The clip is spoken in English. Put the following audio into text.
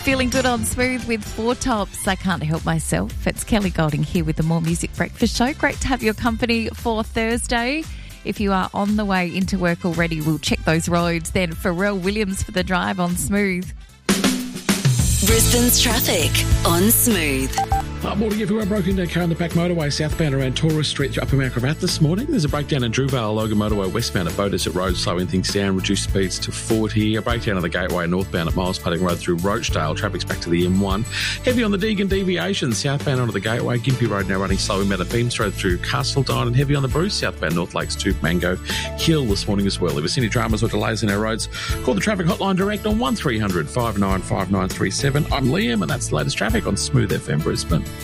Feeling good on Smooth with Four Tops. I can't help myself. It's Kelly Golding here with the More Music Breakfast Show. Great to have your company for Thursday. If you are on the way into work already, we'll check those roads. Then Pharrell Williams for the drive on Smooth. Brisbane's traffic on Smooth. Morning everyone. Broken down car on the back motorway southbound around Taurus Street to Upper Mount Gravatt this morning. There's a breakdown in Drewvale, Logan Motorway westbound at Beaudesert Road, slowing things down, reduced speeds to 40. A breakdown on the Gateway northbound at Miles Pudding Road through Roachdale. Traffic's back to the M1. Heavy on the Deagon deviation, southbound onto the Gateway. Gympie Road now running slow in Beams Road through Castledine, and heavy on the Bruce, southbound North Lakes to Mango Hill this morning as well. If there's any dramas or delays in our roads, call the traffic hotline direct on 1300 595937. I'm Liam, and that's the latest traffic on Smooth FM Brisbane.